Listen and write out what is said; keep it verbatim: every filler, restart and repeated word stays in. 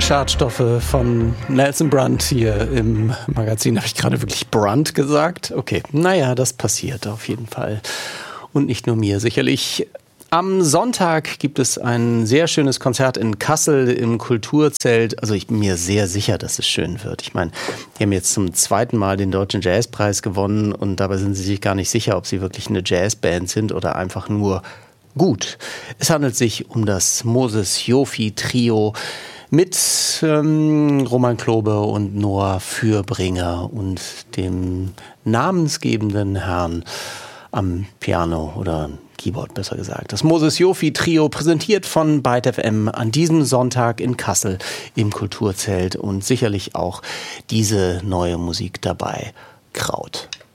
Schadstoffe von Nelson Brandt hier im Magazin. Habe ich gerade wirklich Brandt gesagt? Okay, naja, das passiert auf jeden Fall. Und nicht nur mir, sicherlich. Am Sonntag gibt es ein sehr schönes Konzert in Kassel im Kulturzelt. Also ich bin mir sehr sicher, dass es schön wird. Ich meine, die haben jetzt zum zweiten Mal den Deutschen Jazzpreis gewonnen und dabei sind sie sich gar nicht sicher, ob sie wirklich eine Jazzband sind oder einfach nur gut. Es handelt sich um das Moses Jofi Trio mit ähm, Roman Klobe und Noah Fürbringer und dem namensgebenden Herrn am Piano oder Keyboard, besser gesagt. Das Moses Jofi Trio, präsentiert von Byte F M an diesem Sonntag in Kassel im Kulturzelt und sicherlich auch diese neue Musik dabei, Kraut.